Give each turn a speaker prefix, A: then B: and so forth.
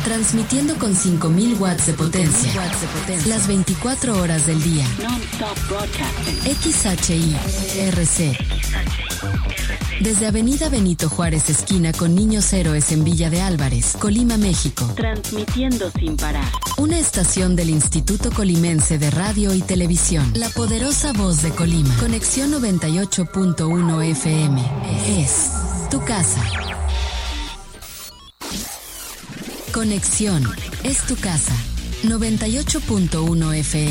A: Transmitiendo con 5.000 watts de potencia. Las 24 horas del día. XHI-RC. Desde Avenida Benito Juárez, esquina con Niños Héroes en Villa de Álvarez, Colima, México.
B: Transmitiendo sin parar.
A: Una estación del Instituto Colimense de Radio y Televisión. La poderosa voz de Colima. Conexión 98.1 FM. Es tu casa. Conexión es tu casa. 98.1 FM.